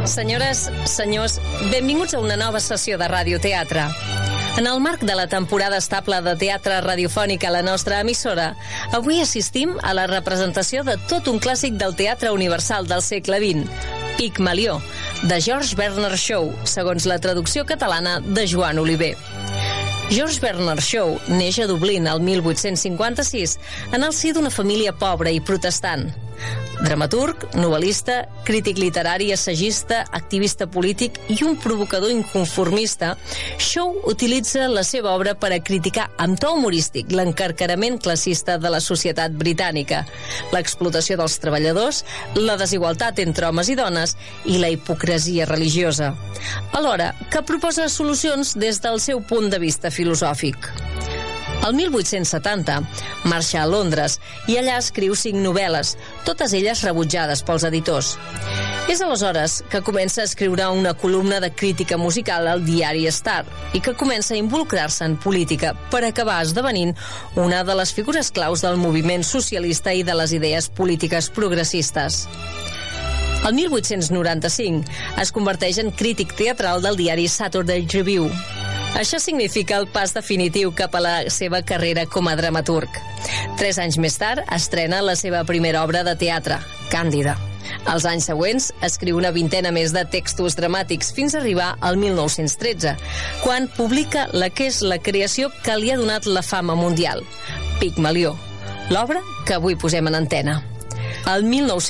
Senyores, senyors, benvinguts a una nova sessió de radioteatre. En el marc de la temporada estable de teatre radiofònic a la nostra emissora, avui assistim a la representació de tot un clàssic del teatre universal del segle XX, Pigmalió, de George Bernard Shaw, segons la traducció catalana de Joan Oliver. George Bernard Shaw neix a Dublín el 1856 en el si d'una família pobra i protestant. Dramaturg, novel·lista, crític literari, assagista, activista polític i un provocador inconformista, Shaw utilitza la seva obra per a criticar amb to humorístic l'encarcarament classista de la societat britànica, l'explotació dels treballadors, la desigualtat entre homes i dones i la hipocresia religiosa, alhora que proposa solucions des del seu punt de vista filosòfic. El 1870 marxa a Londres i allà escriu 5 novel·les, totes elles rebutjades pels editors. És aleshores que comença a escriure una columna de crítica musical al diari Star i que comença a involucrar-se en política per acabar esdevenint una de les figures claus del moviment socialista i de les idees polítiques progressistes. El 1895 es converteix en crític teatral del diari Saturday Review. Això significa el pas definitiu cap a la seva carrera com a dramaturg. 3 anys més tard estrena la seva primera obra de teatre, Càndida. Els anys següents escriu una vintena més de textos dramàtics fins a arribar al 1913, quan publica la que és la creació que li ha donat la fama mundial, Pigmalió, l'obra que avui posem en antena. El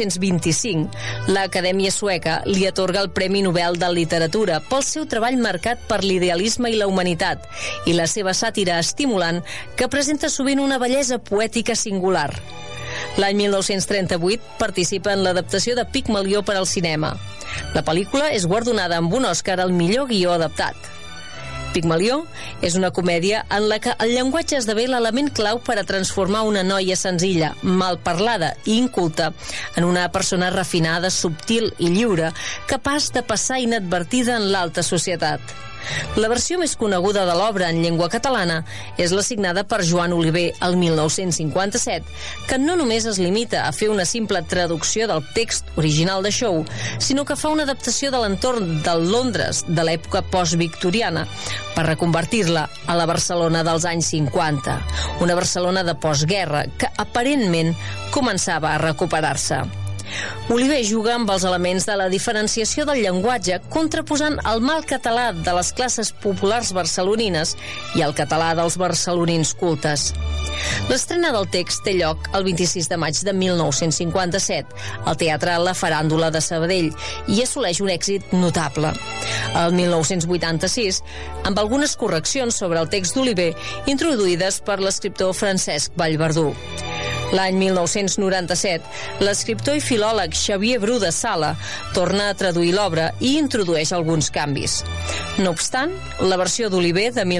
1925, l'Acadèmia Sueca li atorga el Premi Nobel de Literatura pel seu treball marcat per l'idealisme i la humanitat i la seva sàtira estimulant que presenta sovint una bellesa poètica singular. L'any 1938 participa en l'adaptació de Pigmalió per al cinema. La pel·lícula és guardonada amb un Òscar al millor guió adaptat. Pigmalió és una comèdia en la que el llenguatge esdevé l'element clau per a transformar una noia senzilla, malparlada i inculta en una persona refinada, subtil i lliure, capaç de passar inadvertida en l'alta societat. La versió més coneguda de l'obra en llengua catalana és la signada per Joan Oliver el 1957, que no només es limita a fer una simple traducció del text original de Shaw, sinó que fa una adaptació de l'entorn del Londres de l'època postvictoriana per reconvertir-la a la Barcelona dels anys 50, una Barcelona de postguerra que aparentment començava a recuperar-se. Oliver juga amb els elements de la diferenciació del llenguatge, contraposant el mal català de les classes populars barcelonines i el català dels barcelonins cultes. L'estrena del text té lloc el 26 de maig de 1957 al Teatre La Faràndula de Sabadell i assoleix un èxit notable. El 1986, amb algunes correccions sobre el text d'Oliver introduïdes per l'escriptor Francesc Vallverdú. L'any 1997, l'escriptor i filòleg Xavier Bru de Sala torna a traduir l'obra i introdueix alguns canvis. No obstant, la versió d'Oliver de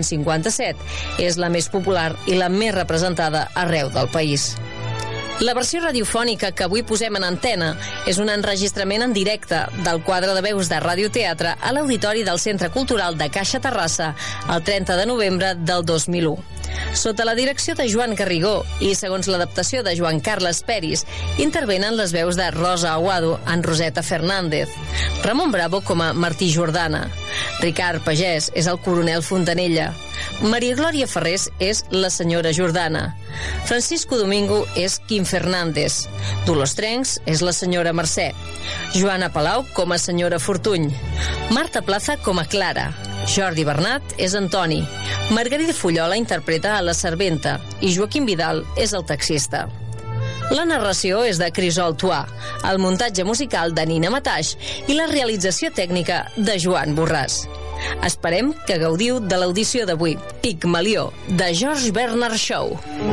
1957 és la més popular i la més representada arreu del país. La versió radiofònica que avui posem en antena és un enregistrament en directe del quadre de veus de radioteatre a l'Auditori del Centre Cultural de Caixa Terrassa el 30 de novembre del 2001. Sota la direcció de Joan Garrigó i segons l'adaptació de Joan Carles Peris, intervenen les veus de Rosa Aguado en Roseta Fernández, Ramon Bravo com a Martí Jordana, Ricard Pagès és el coronel Fontanella, Maria Glòria Ferrés és la senyora Jordana, Francisco Domingo és Quim Fernández, Dolors Trencs és la senyora Mercè, Joana Palau com a senyora Fortuny, Marta Plaza com a Clara, Jordi Bernat és Antoni, Margarida Fullola interpreta a la serventa i Joaquim Vidal és el taxista. La narració és de Crisol Tuà, el muntatge musical de Nina Mataix i la realització tècnica de Joan Borràs. Esperem que gaudiu de l'audició d'avui, Pigmalió, de George Bernard Shaw.